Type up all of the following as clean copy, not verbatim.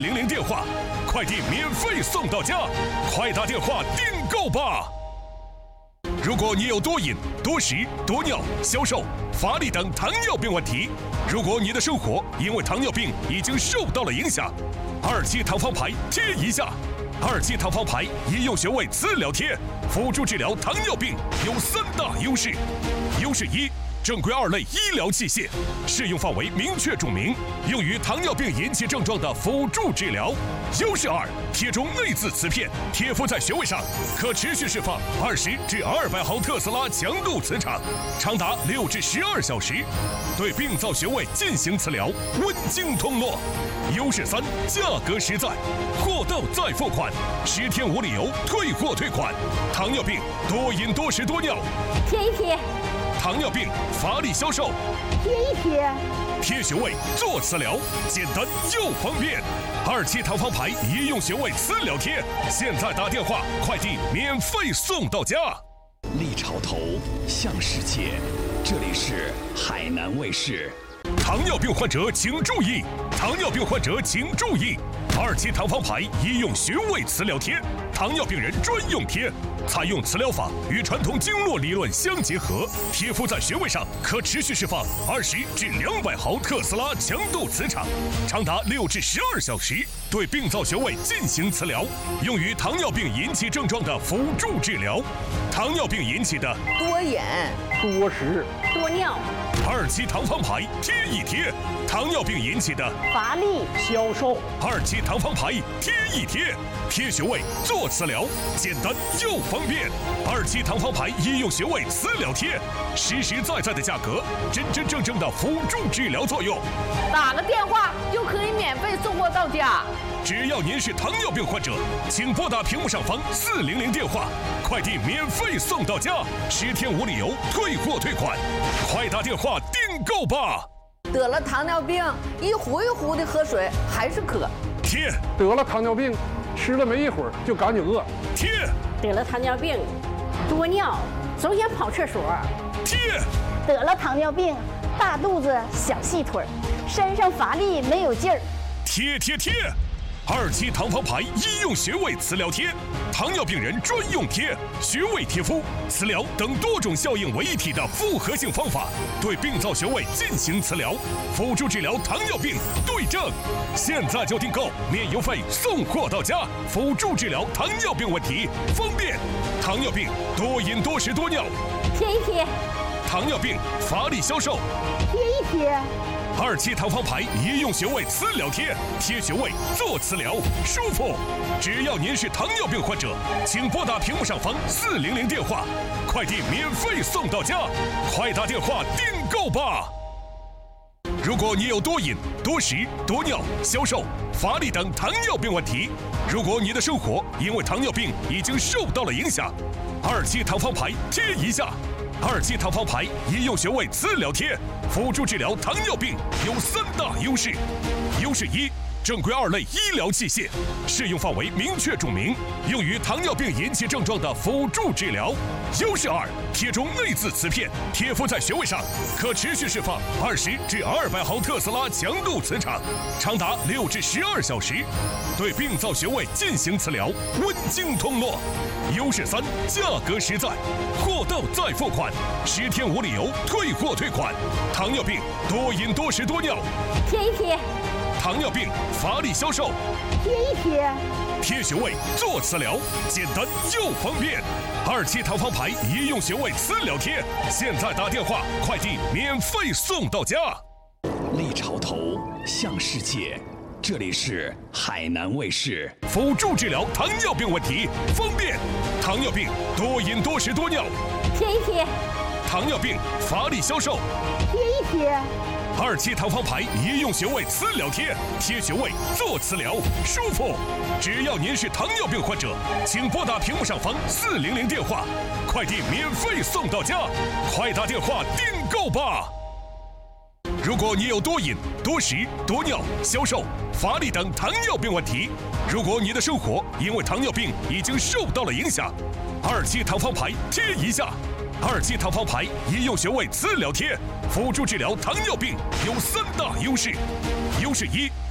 00电话，快递免费送到家，快打电话订购吧！如果你有多饮、多食、多尿、消瘦、乏力等糖尿病问题，如果你的生活因为糖尿病已经受到了影响，2期糖方牌贴一下。2期糖方牌医用穴位磁疗贴，辅助治疗糖尿病有3大优势。优势1。正规2类医疗器械，适用范围明确注明，用于糖尿病引起症状的辅助治疗。优势2，贴中内眦磁片，贴敷在穴位上，可持续释放20至200毫特斯拉强度磁场，长达6至12小时，对病灶穴位进行磁疗，温经通络。优势3，价格实在，货到再付款，10天无理由退货退款。糖尿病多饮多食多尿， 贴一贴。 糖尿病乏力消瘦， 贴一贴。 贴穴位做磁疗，简单又方便。2期糖方牌医用穴位磁疗贴，现在打电话，快递免费送到家。 立潮头，向世界，这里是海南卫视。 糖尿病患者请注意！糖尿病患者请注意！2期糖方牌医用穴位磁疗贴，糖尿病人专用贴，采用磁疗法与传统经络理论相结合，贴敷在穴位上，可持续释放20至200毫特斯拉强度磁场，长达6至12小时，对病灶穴位进行磁疗，用于糖尿病引起症状的辅助治疗。糖尿病引起的多饮、 多食、 多尿 ，2期糖方牌贴一贴；糖尿病引起的乏力、 消瘦 ，2期糖方牌贴一贴，贴穴位做磁疗，简单又方便。2期糖方牌医用穴位磁疗贴，实实在在的价格，真真正正的辅助治疗作用。 打个电话就可以免费送货到家。 只要您是糖尿病患者，请拨打屏幕上方400电话，快递免费送到家，10天无理由退货退款，快打电话订购吧！ 得了糖尿病，一壶一壶的喝水还是渴。 贴。 得了糖尿病，吃了没一会儿就赶紧饿。 贴。 得了糖尿病，多尿，总想跑厕所。 贴。 得了糖尿病，大肚子小细腿，身上乏力没有劲儿。 贴贴贴！2期糖方牌医用穴位磁疗贴，糖尿病人专用贴，穴位贴敷、磁疗等多种效应为一体的复合性方法，对病灶穴位进行磁疗，辅助治疗糖尿病对症。现在就订购，免邮费送货到家，辅助治疗糖尿病问题，方便。糖尿病多饮多食多尿， 贴一贴。 糖尿病乏力消瘦， 贴一贴。 2期糖方牌医用穴位磁疗贴，贴穴位做磁疗，舒服。只要您是糖尿病患者，请拨打屏幕上方400电话，快递免费送到家，快打电话订购吧！如果你有多饮、多食、多尿、消瘦、乏力等糖尿病问题，如果你的生活因为糖尿病已经受到了影响，2期糖方牌贴一下。2期糖方牌医用穴位磁疗贴，辅助治疗糖尿病有3大优势。优势1，正规2类医疗器械，适用范围明确注明，用于糖尿病引起症状的辅助治疗。优势2，贴中内眦磁片，贴敷在穴位上，可持续释放20至200毫特斯拉强度磁场，长达6至12小时，对病灶穴位进行磁疗，温经通络。优势3，价格实在，货到再付款，10天无理由退货退款。糖尿病多饮多食多尿， 贴一贴。 糖尿病乏力消瘦， 贴一贴。 贴穴位做磁疗，简单又方便。2期糖方牌医用穴位磁疗贴，现在打电话，快递免费送到家。 立潮头，向世界，这里是海南卫视。 辅助治疗糖尿病问题，方便。糖尿病多饮多食多尿， 贴一贴。 糖尿病乏力消瘦， 贴一贴。 2期糖方牌医用穴位磁疗贴，贴穴位做磁疗，舒服。只要您是糖尿病患者，请拨打屏幕上方400电话，快递免费送到家，快打电话订购吧！如果你有多饮、多食、多尿、消瘦、乏力等糖尿病问题，如果你的生活因为糖尿病已经受到了影响，2期糖方牌贴一下。2期糖方牌医用穴位磁疗贴，辅助治疗糖尿病有3大优势。优势1，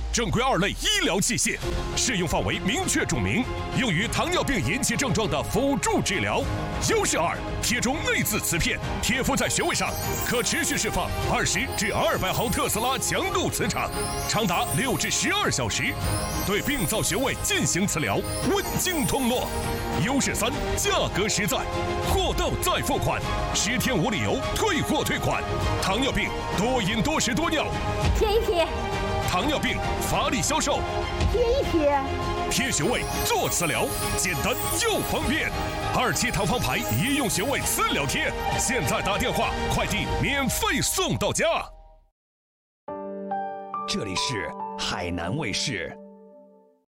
正规2类医疗器械，适用范围明确注明，用于糖尿病引起症状的辅助治疗。优势2，贴中内眦磁片，贴敷在穴位上，可持续释放20至200毫特斯拉强度磁场，长达6至12小时，对病灶穴位进行磁疗，温经通络。优势3，价格实在，货到再付款，10天无理由退货退款。糖尿病多饮多食多尿， 贴一贴， 糖尿病乏力消瘦， 贴一贴， 贴穴位做磁疗，简单又方便。27堂方牌医用穴位磁疗贴，现在打电话，快递免费送到家。 这里是海南卫视。